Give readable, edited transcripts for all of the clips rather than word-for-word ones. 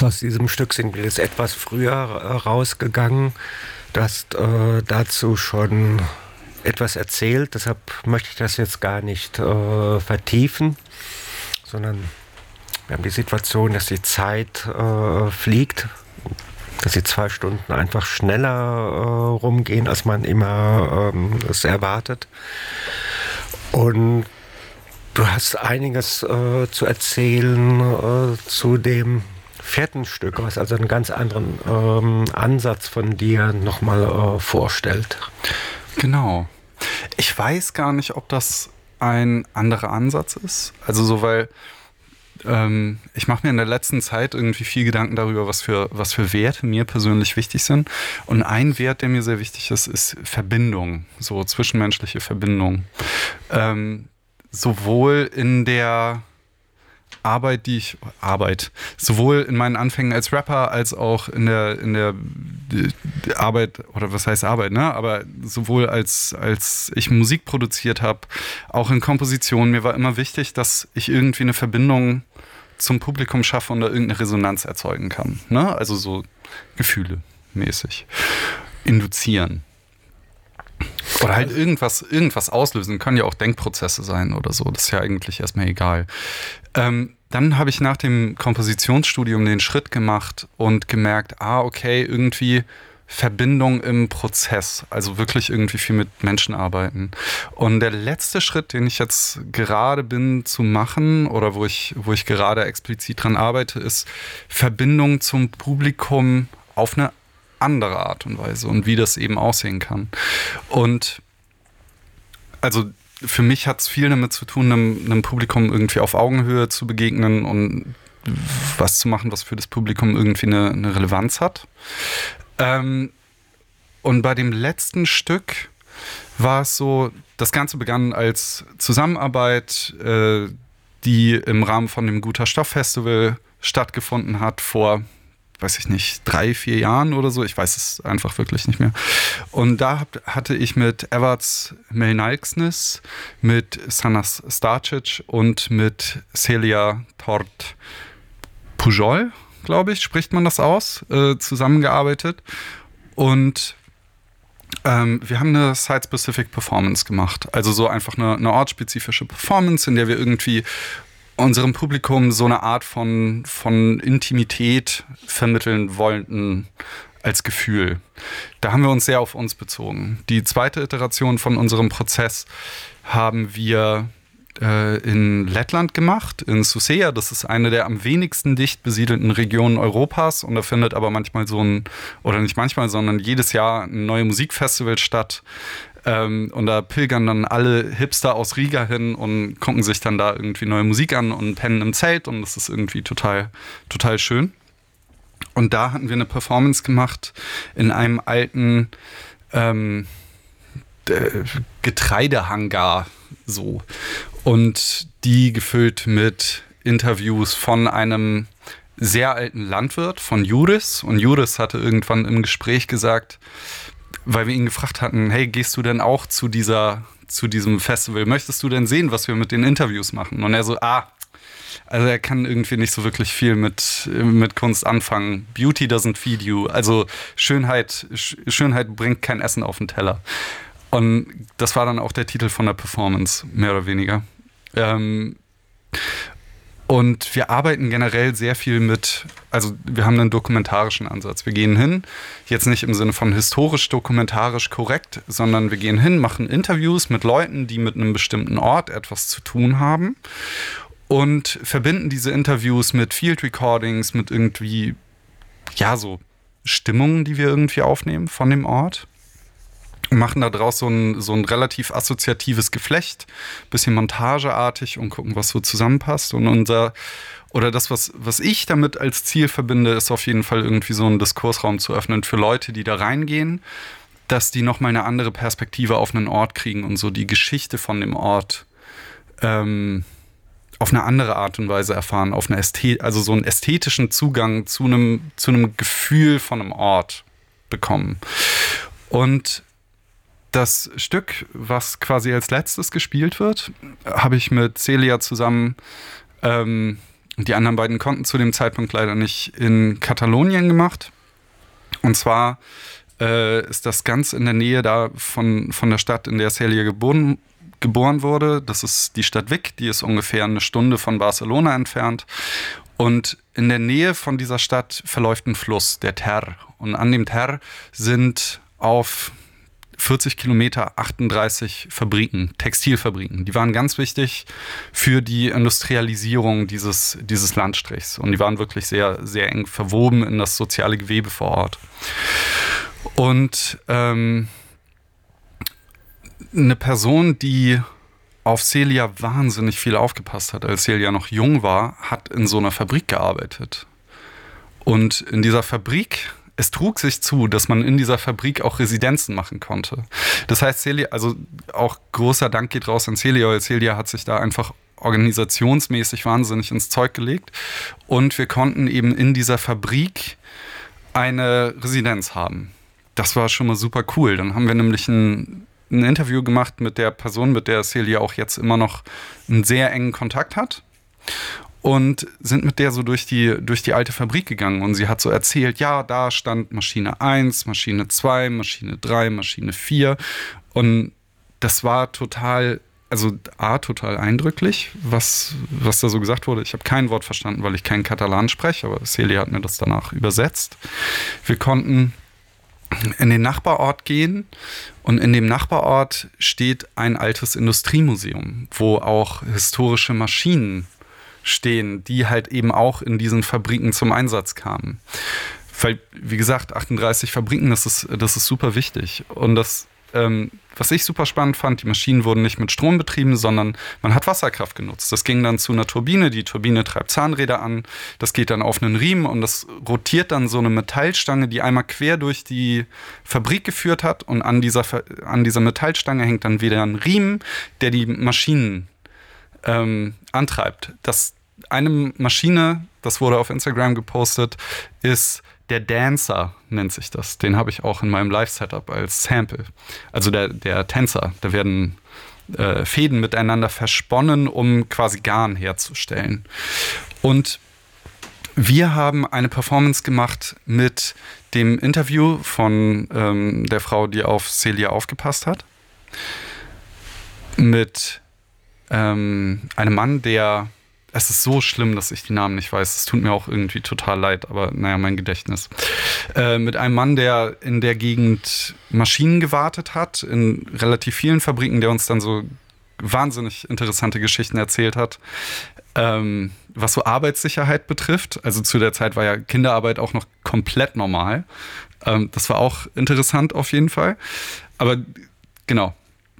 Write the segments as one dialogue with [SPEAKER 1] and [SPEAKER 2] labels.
[SPEAKER 1] Also aus diesem Stück sind wir jetzt etwas früher rausgegangen. Du hast dazu schon etwas erzählt, deshalb möchte ich das jetzt gar nicht vertiefen, sondern wir haben die Situation, dass die Zeit fliegt, dass die 2 Stunden einfach schneller rumgehen, als man immer es erwartet. Und du hast einiges zu erzählen zu dem 4. Stück, was also einen ganz anderen Ansatz von dir nochmal vorstellt.
[SPEAKER 2] Genau. Ich weiß gar nicht, ob das ein anderer Ansatz ist. Also so, weil ich mache mir in der letzten Zeit irgendwie viel Gedanken darüber, was für Werte mir persönlich wichtig sind. Und ein Wert, der mir sehr wichtig ist Verbindung, so zwischenmenschliche Verbindung. Sowohl in der sowohl in meinen Anfängen als Rapper als auch in der Arbeit, oder was heißt Arbeit, ne? Aber sowohl als ich Musik produziert habe, auch in Kompositionen, mir war immer wichtig, dass ich irgendwie eine Verbindung zum Publikum schaffe und da irgendeine Resonanz erzeugen kann, ne? Also so Gefühle mäßig induzieren. Oder halt irgendwas auslösen. Können ja auch Denkprozesse sein oder so. Das ist ja eigentlich erstmal egal. Dann habe ich nach dem Kompositionsstudium den Schritt gemacht und gemerkt, okay, irgendwie Verbindung im Prozess. Also wirklich irgendwie viel mit Menschen arbeiten. Und der letzte Schritt, den ich jetzt gerade bin zu machen oder wo ich gerade explizit dran arbeite, ist Verbindung zum Publikum auf eine andere Art und Weise und wie das eben aussehen kann. Und also für mich hat es viel damit zu tun, einem Publikum irgendwie auf Augenhöhe zu begegnen und was zu machen, was für das Publikum irgendwie eine Relevanz hat. Und bei dem letzten Stück war es so, das Ganze begann als Zusammenarbeit, die im Rahmen von dem Guter Stoff Festival stattgefunden hat vor, weiß ich nicht, 3-4 Jahren oder so. Ich weiß es einfach wirklich nicht mehr. Und da hatte ich mit Everts Melnalksnis, mit Sanas Starcic und mit Celia Tort Pujol, glaube ich, spricht man das aus, zusammengearbeitet. Und wir haben eine Site-Specific Performance gemacht. Also so einfach eine ortsspezifische Performance, in der wir irgendwie unserem Publikum so eine Art von Intimität vermitteln wollten als Gefühl. Da haben wir uns sehr auf uns bezogen. Die zweite Iteration von unserem Prozess haben wir in Lettland gemacht, in Suceava. Das ist eine der am wenigsten dicht besiedelten Regionen Europas und da findet aber manchmal oder nicht manchmal, sondern jedes Jahr ein neues Musikfestival statt. Und da pilgern dann alle Hipster aus Riga hin und gucken sich dann da irgendwie neue Musik an und pennen im Zelt und das ist irgendwie total, total schön. Und da hatten wir eine Performance gemacht in einem alten Getreidehangar so. Und die gefüllt mit Interviews von einem sehr alten Landwirt, von Juris. Und Juris hatte irgendwann im Gespräch gesagt, weil wir ihn gefragt hatten, hey, gehst du denn auch zu diesem Festival? Möchtest du denn sehen, was wir mit den Interviews machen? Und er so, also er kann irgendwie nicht so wirklich viel mit Kunst anfangen. Beauty doesn't feed you. Also Schönheit bringt kein Essen auf den Teller. Und das war dann auch der Titel von der Performance, mehr oder weniger. Und wir arbeiten generell sehr viel also wir haben einen dokumentarischen Ansatz. Wir gehen hin, jetzt nicht im Sinne von historisch-dokumentarisch korrekt, sondern wir gehen hin, machen Interviews mit Leuten, die mit einem bestimmten Ort etwas zu tun haben und verbinden diese Interviews mit Field Recordings, mit irgendwie, ja, so Stimmungen, die wir irgendwie aufnehmen von dem Ort. Und machen da draus so ein relativ assoziatives Geflecht, bisschen montageartig und gucken, was so zusammenpasst. Und das, was ich damit als Ziel verbinde, ist auf jeden Fall irgendwie so einen Diskursraum zu öffnen für Leute, die da reingehen, dass die nochmal eine andere Perspektive auf einen Ort kriegen und so die Geschichte von dem Ort auf eine andere Art und Weise erfahren, auf eine also so einen ästhetischen Zugang zu einem Gefühl von einem Ort bekommen. Und das Stück, was quasi als letztes gespielt wird, habe ich mit Celia zusammen Die anderen beiden konnten zu dem Zeitpunkt leider nicht in Katalonien gemacht. Und zwar ist das ganz in der Nähe da von der Stadt, in der Celia geboren wurde. Das ist die Stadt Vic, die ist ungefähr eine Stunde von Barcelona entfernt. Und in der Nähe von dieser Stadt verläuft ein Fluss, der Ter. Und an dem Ter sind auf 40 Kilometer 38 Fabriken, Textilfabriken. Die waren ganz wichtig für die Industrialisierung dieses Landstrichs. Und die waren wirklich sehr, sehr eng verwoben in das soziale Gewebe vor Ort. Und eine Person, die auf Celia wahnsinnig viel aufgepasst hat, als Celia noch jung war, hat in so einer Fabrik gearbeitet. Und in dieser Fabrik, es trug sich zu, dass man in dieser Fabrik auch Residenzen machen konnte. Das heißt, Celia, also auch großer Dank geht raus an Celia, weil Celia hat sich da einfach organisationsmäßig wahnsinnig ins Zeug gelegt. Und wir konnten eben in dieser Fabrik eine Residenz haben. Das war schon mal super cool. Dann haben wir nämlich ein Interview gemacht mit der Person, mit der Celia auch jetzt immer noch einen sehr engen Kontakt hat. Und sind mit der so durch die alte Fabrik gegangen. Und sie hat so erzählt, ja, da stand Maschine 1, Maschine 2, Maschine 3, Maschine 4. Und das war total eindrücklich, was da so gesagt wurde. Ich habe kein Wort verstanden, weil ich kein Katalan spreche, aber Celia hat mir das danach übersetzt. Wir konnten in den Nachbarort gehen und in dem Nachbarort steht ein altes Industriemuseum, wo auch historische Maschinen stehen, die halt eben auch in diesen Fabriken zum Einsatz kamen. Weil, wie gesagt, 38 Fabriken, das ist super wichtig. Und das, was ich super spannend fand, die Maschinen wurden nicht mit Strom betrieben, sondern man hat Wasserkraft genutzt. Das ging dann zu einer Turbine, die Turbine treibt Zahnräder an, das geht dann auf einen Riemen und das rotiert dann so eine Metallstange, die einmal quer durch die Fabrik geführt hat und an dieser Metallstange hängt dann wieder ein Riemen, der die Maschinen antreibt. Das eine Maschine, das wurde auf Instagram gepostet, ist der Dancer, nennt sich das. Den habe ich auch in meinem Live-Setup als Sample. Also der Tänzer. Da werden Fäden miteinander versponnen, um quasi Garn herzustellen. Und wir haben eine Performance gemacht mit dem Interview von der Frau, die auf Celia aufgepasst hat. Mit einem Mann, es ist so schlimm, dass ich die Namen nicht weiß. Es tut mir auch irgendwie total leid, aber naja, mein Gedächtnis. Mit einem Mann, der in der Gegend Maschinen gewartet hat, in relativ vielen Fabriken, der uns dann so wahnsinnig interessante Geschichten erzählt hat, was so Arbeitssicherheit betrifft. Also zu der Zeit war ja Kinderarbeit auch noch komplett normal. Das war auch interessant auf jeden Fall. Aber genau.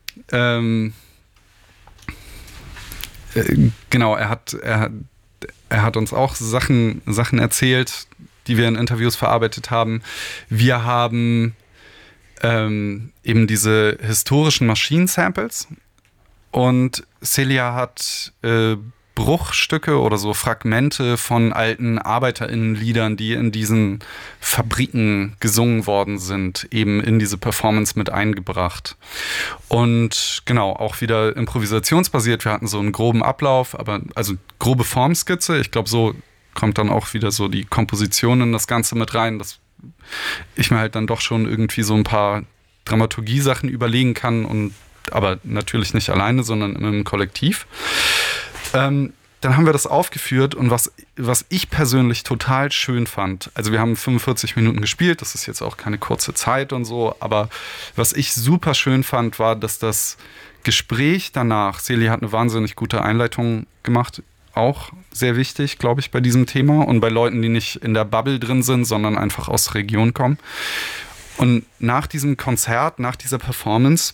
[SPEAKER 2] Genau, er hat uns auch Sachen erzählt, die wir in Interviews verarbeitet haben. Wir haben eben diese historischen Maschinen-Samples und Celia hat Bruchstücke oder so Fragmente von alten ArbeiterInnenliedern, die in diesen Fabriken gesungen worden sind, eben in diese Performance mit eingebracht. Und genau, auch wieder improvisationsbasiert. Wir hatten so einen groben Ablauf, also grobe Formskizze. Ich glaube, so kommt dann auch wieder so die Komposition in das Ganze mit rein, dass ich mir halt dann doch schon irgendwie so ein paar Dramaturgie-Sachen überlegen kann, aber natürlich nicht alleine, sondern im Kollektiv. Dann haben wir das aufgeführt und was ich persönlich total schön fand, also wir haben 45 Minuten gespielt, das ist jetzt auch keine kurze Zeit und so, aber was ich super schön fand, war, dass das Gespräch danach, Celia hat eine wahnsinnig gute Einleitung gemacht, auch sehr wichtig, glaube ich, bei diesem Thema und bei Leuten, die nicht in der Bubble drin sind, sondern einfach aus der Region kommen. Und nach diesem Konzert, nach dieser Performance,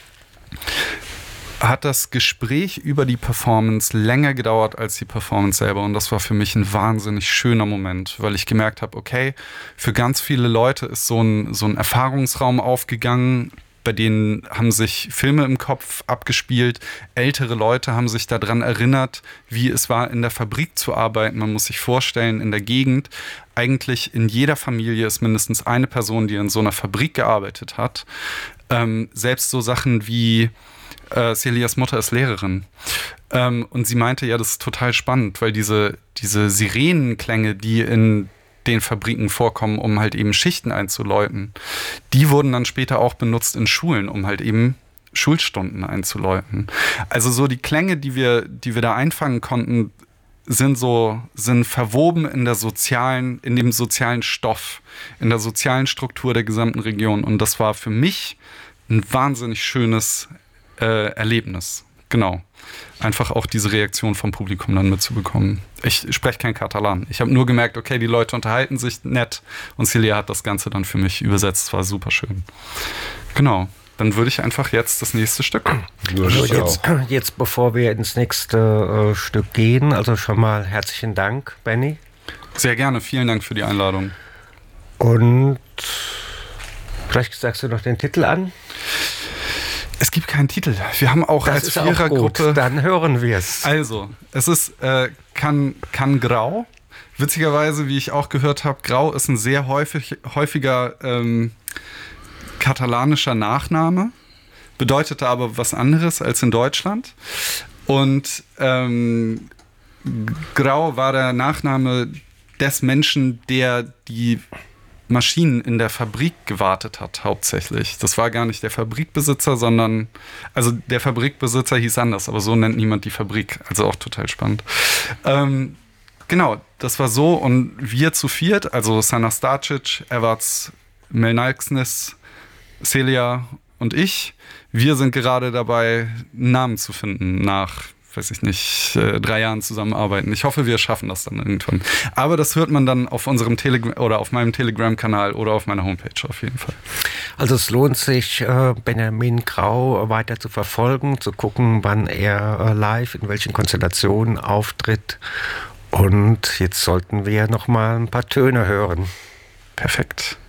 [SPEAKER 2] hat das Gespräch über die Performance länger gedauert als die Performance selber. Und das war für mich ein wahnsinnig schöner Moment, weil ich gemerkt habe, okay, für ganz viele Leute ist so ein Erfahrungsraum aufgegangen, bei denen haben sich Filme im Kopf abgespielt. Ältere Leute haben sich daran erinnert, wie es war, in der Fabrik zu arbeiten. Man muss sich vorstellen, in der Gegend, eigentlich in jeder Familie ist mindestens eine Person, die in so einer Fabrik gearbeitet hat. Selbst so Sachen wie Celias Mutter ist Lehrerin. Und sie meinte, ja, das ist total spannend, weil diese Sirenenklänge, die in den Fabriken vorkommen, um halt eben Schichten einzuläuten, die wurden dann später auch benutzt in Schulen, um halt eben Schulstunden einzuläuten. Also so die Klänge, die wir da einfangen konnten, sind verwoben in dem sozialen Stoff, in der sozialen Struktur der gesamten Region. Und das war für mich ein wahnsinnig schönes Erlebnis. Genau. Einfach auch diese Reaktion vom Publikum dann mitzubekommen. Ich spreche kein Katalan. Ich habe nur gemerkt, okay, die Leute unterhalten sich nett und Celia hat das Ganze dann für mich übersetzt. War super schön. Genau. Dann würde ich einfach jetzt das nächste Stück.
[SPEAKER 1] Jetzt, bevor wir ins nächste Stück gehen, also schon mal herzlichen Dank, Benny.
[SPEAKER 2] Sehr gerne. Vielen Dank für die Einladung.
[SPEAKER 1] Und vielleicht sagst du noch den Titel an?
[SPEAKER 2] Es gibt keinen Titel. Wir haben auch
[SPEAKER 1] das
[SPEAKER 2] als
[SPEAKER 1] ist
[SPEAKER 2] Vierergruppe.
[SPEAKER 1] Dann hören wir es.
[SPEAKER 2] Also, es ist kann Grau. Witzigerweise, wie ich auch gehört habe, Grau ist ein sehr häufiger katalanischer Nachname. Bedeutete aber was anderes als in Deutschland. Und Grau war der Nachname des Menschen, der die Maschinen in der Fabrik gewartet hat, hauptsächlich. Das war gar nicht der Fabrikbesitzer, sondern, also der Fabrikbesitzer hieß anders, aber so nennt niemand die Fabrik. Also auch total spannend. Genau, das war so. Und wir zu viert, also Sana Starcic, Evarts Melnalksnis, Celia und ich, wir sind gerade dabei, einen Namen zu finden nach, weiß ich nicht, 3 Jahren zusammenarbeiten. Ich hoffe, wir schaffen das dann irgendwann. Aber das hört man dann auf unserem oder auf meinem Telegram-Kanal oder auf meiner Homepage auf jeden Fall.
[SPEAKER 1] Also es lohnt sich, Benjamin Grau weiter zu verfolgen, zu gucken, wann er live, in welchen Konstellationen auftritt. Und jetzt sollten wir noch mal ein paar Töne hören.
[SPEAKER 2] Perfekt.